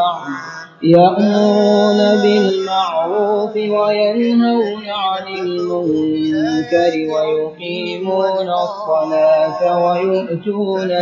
يأمرون بالمعروف وينهون عن المنكر ويقيمون الصلاة ويؤتون